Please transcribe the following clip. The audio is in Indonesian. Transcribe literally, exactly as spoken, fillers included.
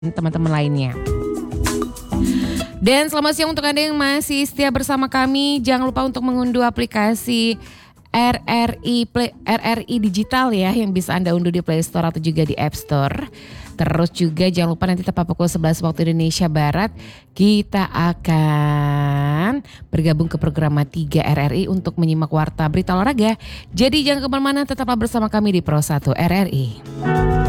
teman-teman lainnya. Dan selamat siang untuk Anda yang masih setia bersama kami. Jangan lupa untuk mengunduh aplikasi R R I Play, R R I Digital ya, yang bisa Anda unduh di Play Store atau juga di App Store. Terus juga jangan lupa nanti tepat pukul sebelas waktu Indonesia Barat kita akan bergabung ke program tiga R R I untuk menyimak warta berita olahraga. Jadi jangan kemana-mana, tetaplah bersama kami di Pro satu R R I.